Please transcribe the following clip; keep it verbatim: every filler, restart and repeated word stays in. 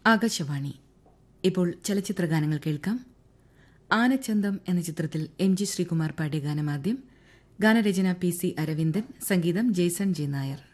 ആകാശവാണി. ഇപ്പോൾ ചലച്ചിത്ര ഗാനങ്ങൾ കേൾക്കാം. ആനച്ചന്തം എന്ന ചിത്രത്തിൽ എം ജി ശ്രീകുമാർ പാടിയ ഗാനമാദ്യം. ഗാനരചന പി സി അരവിന്ദൻ, സംഗീതം ജെയ്സൺ ജെ നായർ.